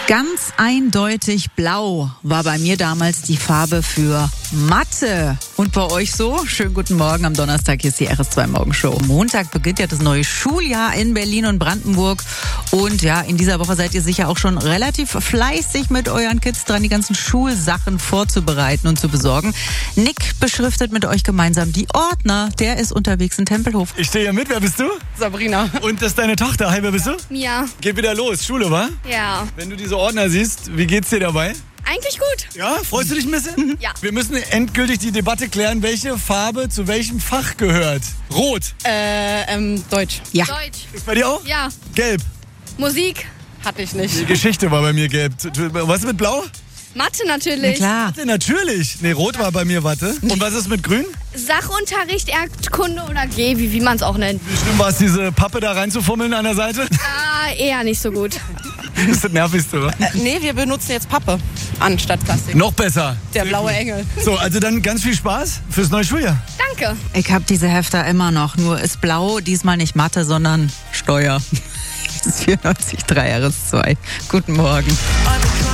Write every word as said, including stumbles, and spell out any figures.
Ganz eindeutig blau war bei mir damals die Farbe für Mathe. Und bei euch so? Schönen guten Morgen am Donnerstag, hier ist die R S zwei Morgenshow. Montag beginnt ja das neue Schuljahr in Berlin und Brandenburg. Und ja, in dieser Woche seid ihr sicher auch schon relativ fleißig mit euren Kids dran, die ganzen Schulsachen vorzubereiten und zu besorgen. Nick beschriftet mit euch gemeinsam die Ordner. Der ist unterwegs in Tempelhof. Ich stehe hier mit. Wer bist du? Sabrina. Und das ist deine Tochter. Hi, wer bist du? Mia. Geht wieder los. Schule, wa? Ja. Wenn du diese Ordner siehst, wie geht's dir dabei? Eigentlich gut. Ja, freust du dich ein bisschen? Ja. Wir müssen endgültig die Debatte klären, welche Farbe zu welchem Fach gehört. Rot. Äh, ähm, Deutsch. Ja. Deutsch. Ist bei dir auch? Ja. Gelb. Musik. Hatte ich Die nicht. Geschichte war bei mir gelb. Was ist mit Blau? Mathe Na natürlich. klar. Warte, natürlich. Nee, Rot war bei mir, warte. Und was ist mit Grün? Sachunterricht, Erdkunde oder G, wie, wie man es auch nennt. Wie schlimm war es, diese Pappe da reinzufummeln an der Seite? Ah, eher nicht so gut. Das ist das Nervigste, oder? Äh, nee, wir benutzen jetzt Pappe anstatt Plastik. Noch besser. Der blaue Engel. So, also dann ganz viel Spaß fürs neue Schuljahr. Danke. Ich habe diese Hefter immer noch, nur ist blau diesmal nicht Mathe, sondern Steuer. Das ist vierundneunzig Komma drei R S zwei. Guten Morgen.